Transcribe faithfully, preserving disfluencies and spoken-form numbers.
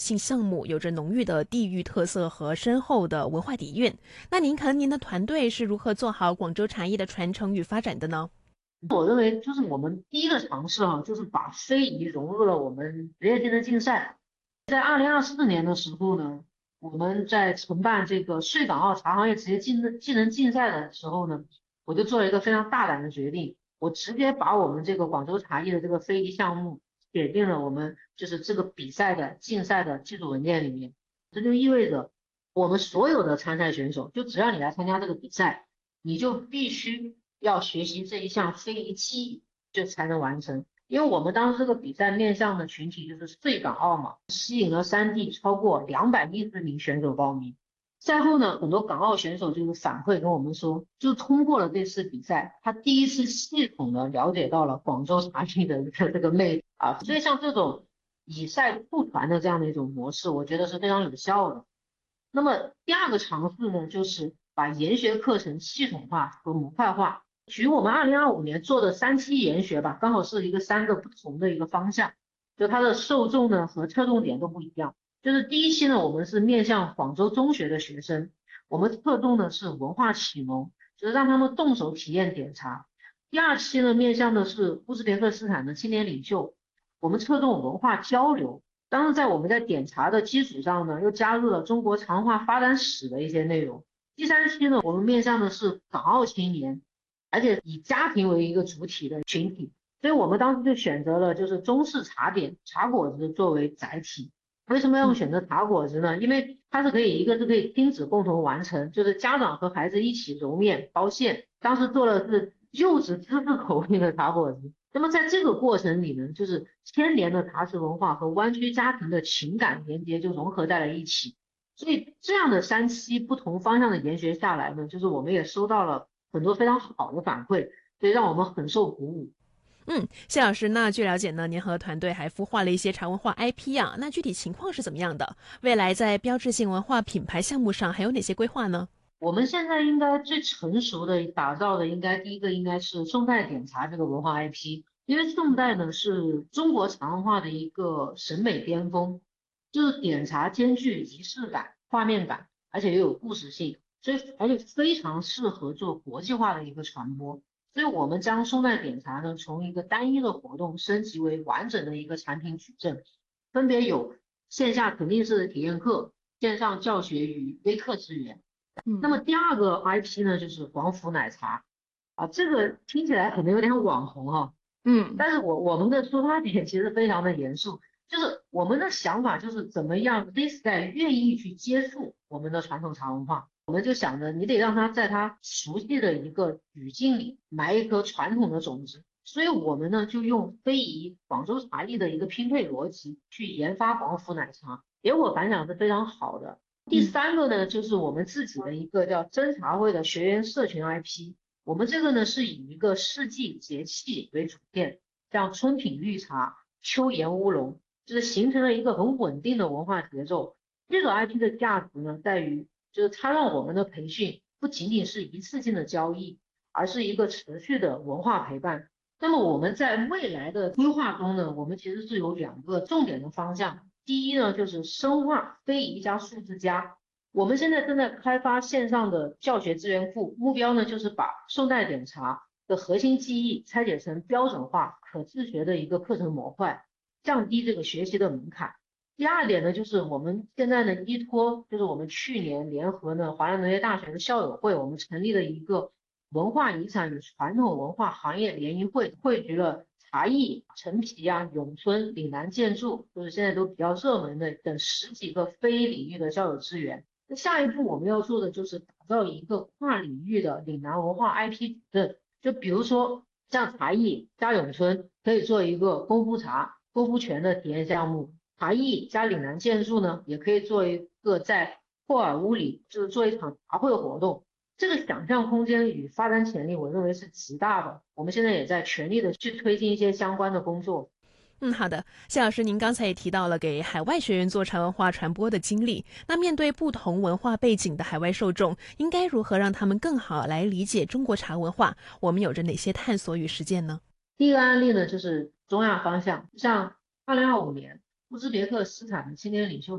性项目，有着浓郁的地域特色和深厚的文化底蕴。那您和您的团队是如何做好广州茶艺的传承与发展的呢？ 我认为就是我们第一个尝试哈、啊，就是把非遗融入了我们职业技能竞赛。在二零二四年的时候呢，我们在承办这个穗港澳茶行业职业技能技能竞赛的时候呢，我就做了一个非常大胆的决定，我直接把我们这个广州茶艺的这个非遗项目写进了我们就是这个比赛的竞赛的技术文件里面。这就意味着我们所有的参赛选手，就只要你来参加这个比赛，你就必须要学习这一项非遗技艺，就才能完成。因为我们当时这个比赛面向的群体就是穗港澳嘛，吸引了三地超过两百一十名选手报名。赛后呢，很多港澳选手就是反馈跟我们说，就通过了这次比赛，他第一次系统的了解到了广州茶艺的这个这个魅力啊。所以像这种以赛促传的这样的一种模式，我觉得是非常有效的。那么第二个尝试呢，就是把研学课程系统化和模块化。举我们二零二五年做的三期研学吧，刚好是一个三个不同的一个方向，就它的受众呢和侧重点都不一样。就是第一期呢，我们是面向广州中学的学生，我们侧重的是文化启蒙，就是让他们动手体验点茶。第二期呢，面向的是乌兹别克斯坦的青年领袖，我们侧重文化交流。当时在我们在点茶的基础上呢，又加入了中国茶文化发展史的一些内容。第三期呢，我们面向的是港澳青年，而且以家庭为一个主体的群体，所以我们当时就选择了就是中式茶点茶果子作为载体。为什么要选择茶果子呢？因为它是可以，一个是可以亲子共同完成，就是家长和孩子一起揉面包馅。当时做的是柚子芝士口味的茶果子。那么在这个过程里呢，就是千年的茶食文化和湾区家庭的情感连接就融合在了一起。所以这样的三期不同方向的研学下来呢，就是我们也收到了很多非常好的反馈，所以让我们很受鼓舞。 嗯，谢老师，那据了解呢，您和团队还孵化了一些茶文化 I P 啊，那具体情况是怎么样的？未来在标志性文化品牌项目上还有哪些规划呢？ 我们现在应该最成熟的打造的，应该第一个应该是宋代点茶这个文化 I P，因为宋代呢是中国茶文化的一个审美巅峰，就是点茶兼具仪式感、画面感，而且又有故事性，所以而且非常适合做国际化的一个传播。所以我们将宋代点茶呢从一个单一的活动升级为完整的一个产品矩阵，分别有线下沉浸式的体验课、线上教学与微课资源。那么嗯第二个 I P 呢，就是广府奶茶啊，这个听起来可能有点网红哈、 嗯但是我我们的出发点其实非常的严肃，就是我们的想法就是怎么样 this guy 愿意去接触我们的传统茶文化，我们就想着你得让他在他熟悉的一个语境里埋一颗传统的种子，所以我们呢就用非遗广州茶艺的一个拼配逻辑去研发广府奶茶，结果反响是非常好的。第嗯三个呢，就是我们自己的一个叫真茶会的学员社群 I P，我们这个呢是以一个四季节气为主线，像春品绿茶、秋研乌龙，就是形成了一个很稳定的文化节奏。这个 I P 的价值呢，在于就是它让我们的培训不仅仅是一次性的交易，而是一个持续的文化陪伴。那么我们在未来的规划中呢，我们其实是有两个重点的方向。第一呢，就是深化非遗加数字加。我们现在正在开发线上的教学资源库，目标呢就是把宋代点茶的核心技艺拆解成标准化、可自学的一个课程模块，降低这个学习的门槛。第二点呢，就是我们现在呢依托，就是我们去年联合呢华南农业大学的校友会，我们成立了一个文化遗产与传统文化行业联谊会，汇聚了茶艺、陈皮啊、咏春、岭南建筑，就是现在都比较热门的等十几个非领域的校友资源。那下一步我们要做的就是打造一个跨领域的岭南文化 I P 矩阵，就比如说像茶艺加咏春，可以做一个功夫茶、功夫拳的体验项目；茶艺加岭南建筑呢，也可以做一个在霍尔乌里就是做一场茶会活动。这个想象空间与发展潜力，我认为是极大的。我们现在也在全力的去推进一些相关的工作。 嗯，好的，谢老师，您刚才也提到了给海外学员做茶文化传播的经历，那面对不同文化背景的海外受众，应该如何让他们更好来理解中国茶文化？我们有着哪些探索与实践呢？ 第一个案例呢，就是中亚方向，像二零二五年乌兹别克斯坦的青年领袖